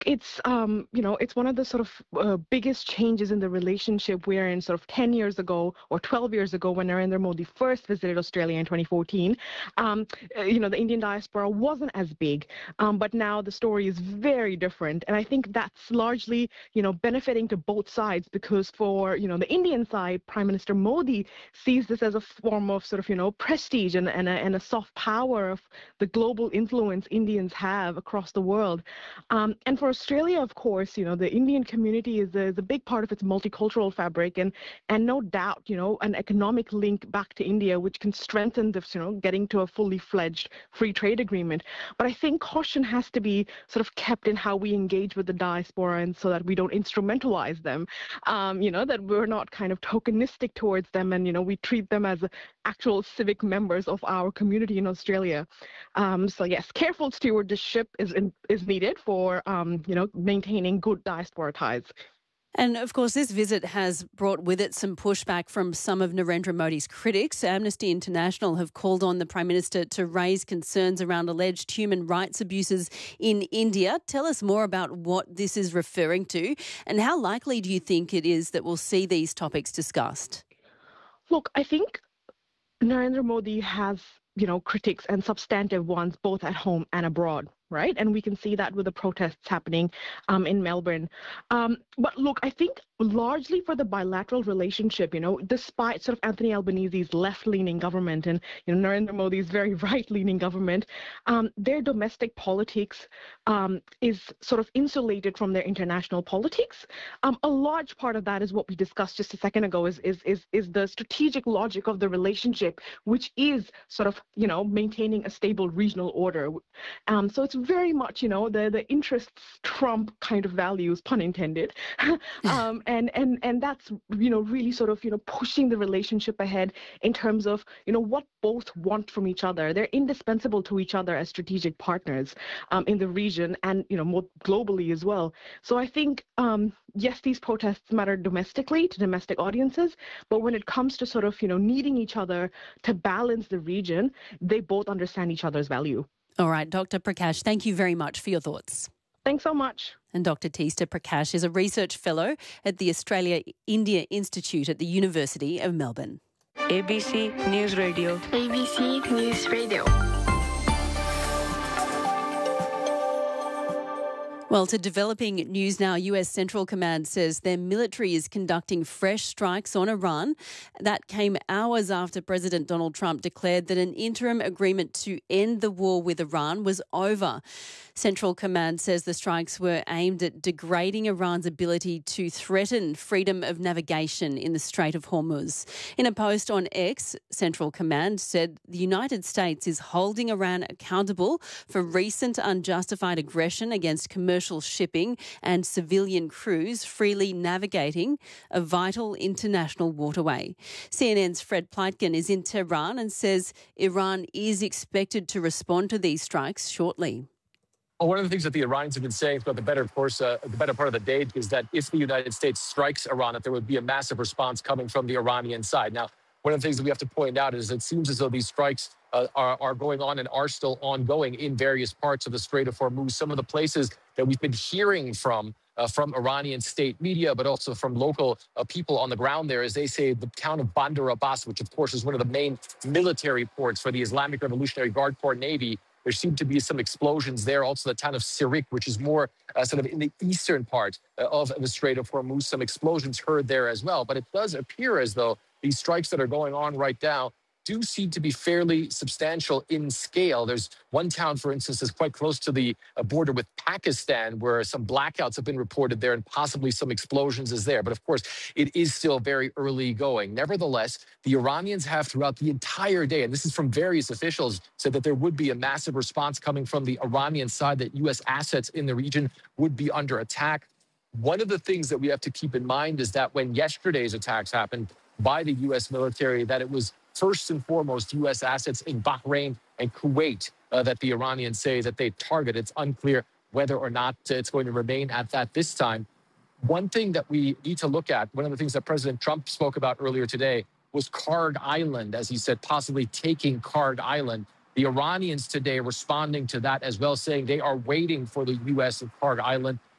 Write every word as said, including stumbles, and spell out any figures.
it's um, you know it's one of the sort of uh, biggest changes in the relationship we're in. Sort of ten years ago or twelve years ago, when Narendra Modi first visited Australia in twenty fourteen, um, uh, you know the Indian diaspora wasn't as big, um, but now the story is very different, and I think that's largely you know benefiting to both sides, because for you know the Indian side, Prime Minister Modi sees this as a form of sort of you know prestige and and a, and a soft power of the global influence Indians have across the world. Um, and for Australia, of course, you know, the Indian community is a, is a big part of its multicultural fabric, and and no doubt, you know, an economic link back to India, which can strengthen this, you know, getting to a fully fledged free trade agreement. But I think caution has to be sort of kept in how we engage with the diaspora, and so that we don't instrumentalize them, um, you know, that we're not kind of tokenistic towards them, and, you know, we treat them as actual civic members of our community in Australia. Um, so yes, careful stewardship is in, is needed for um, you know maintaining good diaspora ties. And of course, this visit has brought with it some pushback from some of Narendra Modi's critics. Amnesty International have called on the Prime Minister to raise concerns around alleged human rights abuses in India. Tell us more about what this is referring to, and how likely do you think it is that we'll see these topics discussed? Look, I think Narendra Modi has, you know, critics, and substantive ones, both at home and abroad, right? And we can see that with the protests happening um, in Melbourne. Um, but look, I think largely for the bilateral relationship, you know, despite sort of Anthony Albanese's left-leaning government and, you know, Narendra Modi's very right-leaning government, um, their domestic politics um, is sort of insulated from their international politics. Um, a large part of that is what we discussed just a second ago, is, is, is, is the strategic logic of the relationship, which is sort of, you know, maintaining a stable regional order. Um, so it's very much, you know, the, the interests trump kind of values, pun intended. um, and, and, and that's, you know, really sort of, you know, pushing the relationship ahead in terms of, you know, what both want from each other. They're indispensable to each other as strategic partners um, in the region, and, you know, more globally as well. So I think, um, yes, these protests matter domestically to domestic audiences, but when it comes to sort of, you know, needing each other to balance the region, they both understand each other's value. All right, Doctor Prakash, thank you very much for your thoughts. Thanks so much. And Doctor Teesta Prakash is a research fellow at the Australia-India Institute at the University of Melbourne. A B C News Radio. A B C News Radio. Well, to developing news now, U S Central Command says their military is conducting fresh strikes on Iran. That came hours after President Donald Trump declared that an interim agreement to end the war with Iran was over. Central Command says the strikes were aimed at degrading Iran's ability to threaten freedom of navigation in the Strait of Hormuz. In a post on X, Central Command said the United States is holding Iran accountable for recent unjustified aggression against commercial shipping and civilian crews freely navigating a vital international waterway. C N N's Fred Pleitgen is in Tehran and says Iran is expected to respond to these strikes shortly. Well, one of the things that the Iranians have been saying throughout the better course, uh, the better part of the day, is that if the United States strikes Iran, that there would be a massive response coming from the Iranian side. Now, one of the things that we have to point out is it seems as though these strikes uh, are, are going on and are still ongoing in various parts of the Strait of Hormuz. Some of the places that we've been hearing from, uh, from Iranian state media, but also from local uh, people on the ground there, as they say, the town of Bandar Abbas, which of course is one of the main military ports for the Islamic Revolutionary Guard Corps Navy. There seem to be some explosions there. Also, the town of Sirik, which is more uh, sort of in the eastern part uh, of the Strait of Hormuz, some explosions heard there as well. But it does appear as though these strikes that are going on right now do seem to be fairly substantial in scale. There's one town, for instance, that's quite close to the uh, border with Pakistan, where some blackouts have been reported there and possibly some explosions is there. But of course, it is still very early going. Nevertheless, the Iranians have throughout the entire day, and this is from various officials, said that there would be a massive response coming from the Iranian side, that U S assets in the region would be under attack. One of the things that we have to keep in mind is that when yesterday's attacks happened by the U S military, that it was first and foremost U S assets in Bahrain and Kuwait uh, that the Iranians say that they target. It's unclear whether or not it's going to remain at that this time. One thing that we need to look at, one of the things that President Trump spoke about earlier today, was Kharg Island, as he said, possibly taking Kharg Island. The Iranians today responding to that as well, saying they are waiting for the U S in Kharg Island